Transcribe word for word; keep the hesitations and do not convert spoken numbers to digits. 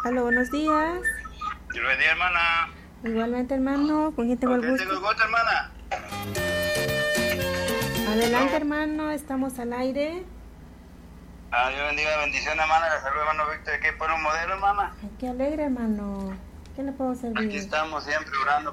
Hola, buenos días. Dios lo bendiga, hermana. Igualmente, hermano. ¿Con quién tengo el ¿Con quién gusto? tengo el gusto, hermana? Adelante, No. hermano. Estamos al aire. Ah, Dios bendiga, bendición, hermana. Le saludo, hermano Víctor, aquí por un modelo, hermana. Ay, qué alegre, hermano. ¿Qué le puedo servir? Aquí estamos siempre orando